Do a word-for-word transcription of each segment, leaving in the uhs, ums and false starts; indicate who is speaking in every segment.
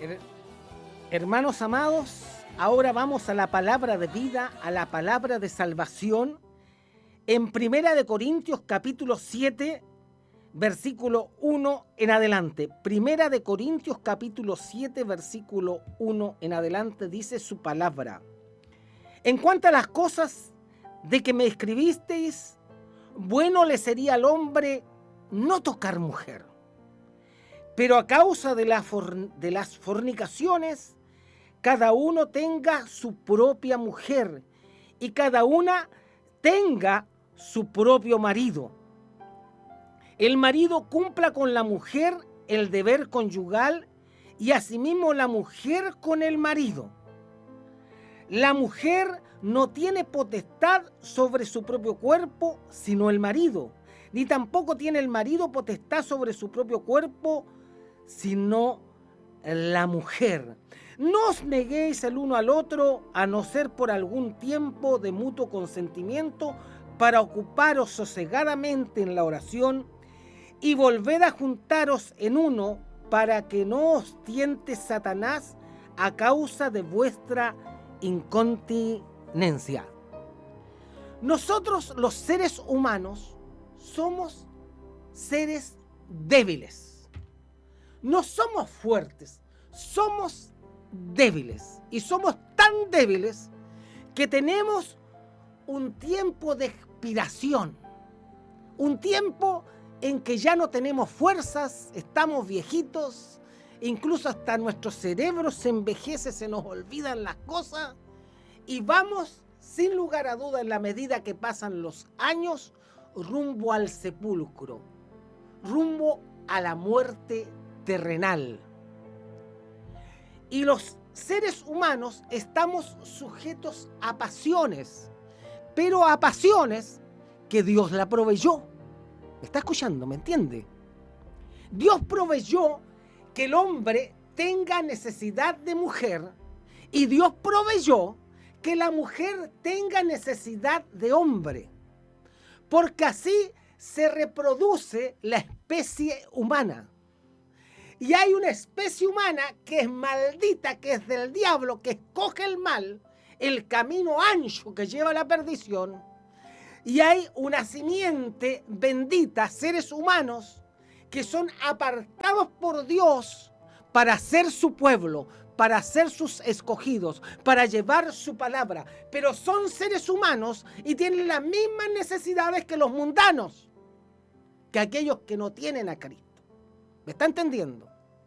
Speaker 1: Her- Hermanos amados, ahora vamos a la palabra de vida, a la palabra de salvación. En Primera de Corintios capítulo siete, versículo uno en adelante. Primera de Corintios capítulo siete, versículo uno en adelante dice su palabra. En cuanto a las cosas de que me escribisteis, bueno le sería al hombre no tocar mujer. Pero a causa de, la for- de las fornicaciones, cada uno tenga su propia mujer y cada una tenga su propio marido. El marido cumpla con la mujer el deber conyugal y asimismo la mujer con el marido. La mujer no tiene potestad sobre su propio cuerpo, sino el marido, ni tampoco tiene el marido potestad sobre su propio cuerpo, sino la mujer. No os neguéis el uno al otro, a no ser por algún tiempo de mutuo consentimiento, para ocuparos sosegadamente en la oración, y volved a juntaros en uno, para que no os tiente Satanás a causa de vuestra incontinencia. Nosotros, los seres humanos, somos seres débiles. No somos fuertes, somos débiles. Y somos tan débiles que tenemos un tiempo de expiración, un tiempo en que ya no tenemos fuerzas, estamos viejitos, incluso hasta nuestro cerebro se envejece, se nos olvidan las cosas y vamos, sin lugar a duda, en la medida que pasan los años, rumbo al sepulcro, rumbo a la muerte terrenal. Y los seres humanos estamos sujetos a pasiones, pero a pasiones que Dios la proveyó. ¿Me está escuchando? ¿Me entiende? Dios proveyó que el hombre tenga necesidad de mujer y Dios proveyó que la mujer tenga necesidad de hombre, porque así se reproduce la especie humana. Y hay una especie humana que es maldita, que es del diablo, que escoge el mal, el camino ancho que lleva a la perdición. Y hay una simiente bendita, seres humanos, que son apartados por Dios para ser su pueblo, para ser sus escogidos, para llevar su palabra. Pero son seres humanos y tienen las mismas necesidades que los mundanos, que aquellos que no tienen a Cristo. ¿Me está entendiendo?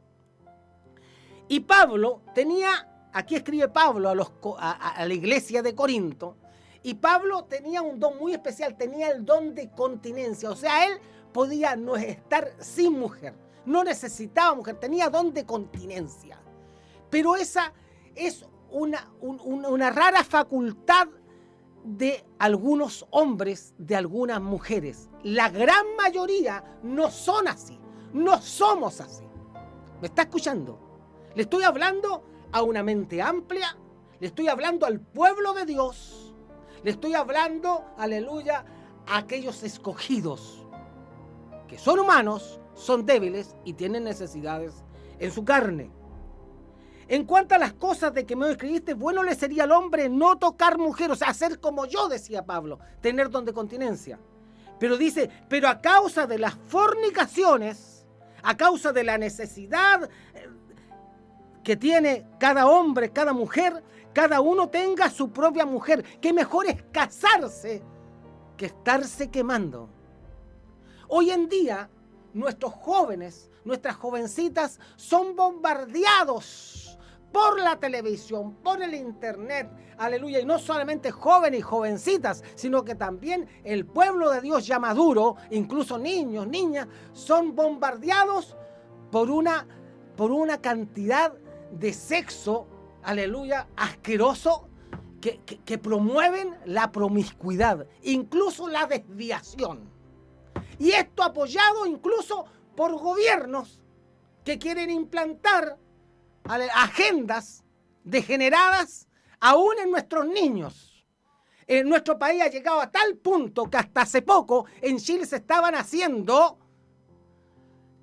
Speaker 1: Y Pablo tenía, aquí escribe Pablo a, los, a, a la iglesia de Corinto, y Pablo tenía un don muy especial, tenía el don de continencia, o sea, él podía no estar sin mujer, no necesitaba mujer, tenía don de continencia. Pero esa es una, un, una rara facultad de algunos hombres, de algunas mujeres. La gran mayoría no son así, no somos así. ¿Me está escuchando? Le estoy hablando a una mente amplia, le estoy hablando al pueblo de Dios, le estoy hablando, aleluya, a aquellos escogidos que son humanos, son débiles y tienen necesidades en su carne. En cuanto a las cosas de que me escribiste, bueno le sería al hombre no tocar mujer, o sea, hacer como yo, decía Pablo, tener don de continencia. Pero dice, pero a causa de las fornicaciones, a causa de la necesidad que tiene cada hombre, cada mujer, cada uno tenga su propia mujer, que mejor es casarse que estarse quemando. Hoy en día, nuestros jóvenes, nuestras jovencitas son bombardeados por la televisión, por el internet, aleluya, y no solamente jóvenes y jovencitas, sino que también el pueblo de Dios ya maduro, incluso niños, niñas, son bombardeados por una, por una cantidad de sexo, aleluya, asqueroso, que, que, que promueven la promiscuidad, incluso la desviación. Y esto apoyado incluso por gobiernos que quieren implantar agendas degeneradas aún en nuestros niños. En nuestro país ha llegado a tal punto que hasta hace poco en Chile se estaban haciendo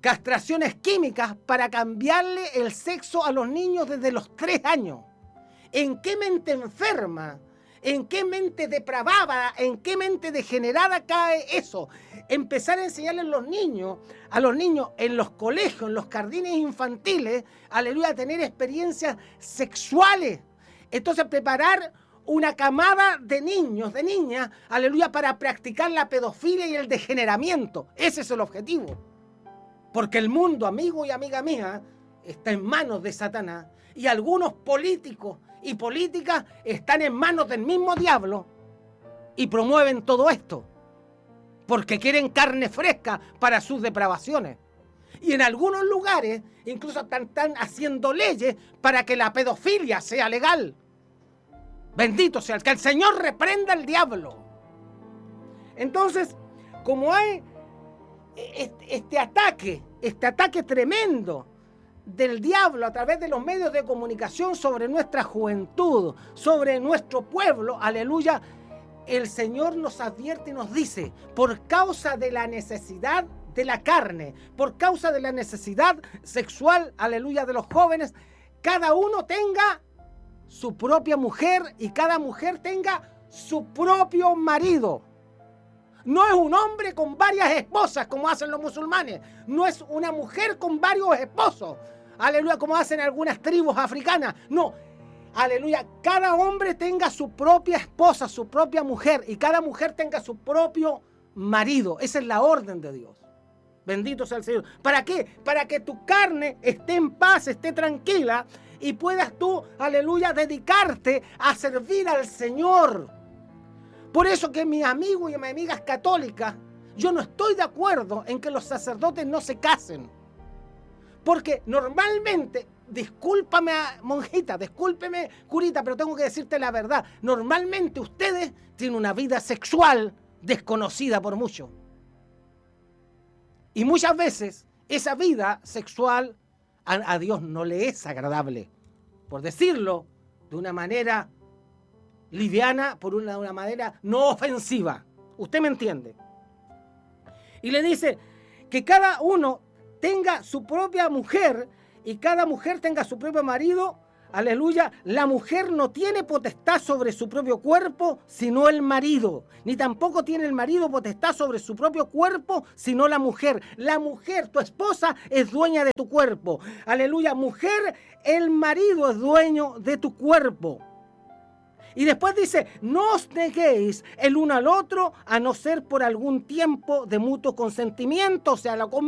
Speaker 1: castraciones químicas para cambiarle el sexo a los niños desde los tres años. ¿En qué mente enferma, en qué mente depravada, en qué mente degenerada cae eso? Empezar a enseñarle a los niños, a los niños en los colegios, en los jardines infantiles, aleluya, a tener experiencias sexuales. Entonces preparar una camada de niños, de niñas, aleluya, para practicar la pedofilia y el degeneramiento. Ese es el objetivo. Porque el mundo, amigo y amiga mía, está en manos de Satanás. Y algunos políticos y políticas están en manos del mismo diablo y promueven todo esto. Porque quieren carne fresca para sus depravaciones. Y en algunos lugares incluso están, están haciendo leyes para que la pedofilia sea legal. Bendito sea el que el Señor reprenda al diablo. Entonces, como hay este, este ataque, este ataque tremendo del diablo a través de los medios de comunicación sobre nuestra juventud, sobre nuestro pueblo, aleluya, el Señor nos advierte y nos dice, por causa de la necesidad de la carne, por causa de la necesidad sexual, aleluya, de los jóvenes, cada uno tenga su propia mujer y cada mujer tenga su propio marido. No es un hombre con varias esposas como hacen los musulmanes. No es una mujer con varios esposos. Aleluya, como hacen algunas tribus africanas. No, aleluya, cada hombre tenga su propia esposa, su propia mujer y cada mujer tenga su propio marido. Esa es la orden de Dios. Bendito sea el Señor. ¿Para qué? Para que tu carne esté en paz, esté tranquila y puedas tú, aleluya, dedicarte a servir al Señor. Por eso que mis amigos y mis amigas católicas, yo no estoy de acuerdo en que los sacerdotes no se casen. Porque normalmente, discúlpame monjita, discúlpeme curita, pero tengo que decirte la verdad. Normalmente ustedes tienen una vida sexual desconocida por muchos. Y muchas veces esa vida sexual a, a Dios no le es agradable. Por decirlo de una manera liviana, por una, una manera no ofensiva. Usted me entiende. Y le dice que cada uno tenga su propia mujer y cada mujer tenga su propio marido. Aleluya, la mujer no tiene potestad sobre su propio cuerpo, sino el marido. Ni tampoco tiene el marido potestad sobre su propio cuerpo, sino la mujer. La mujer, tu esposa, es dueña de tu cuerpo. Aleluya, mujer, el marido es dueño de tu cuerpo. Y después dice, no os neguéis el uno al otro, a no ser por algún tiempo de mutuo consentimiento, o sea, la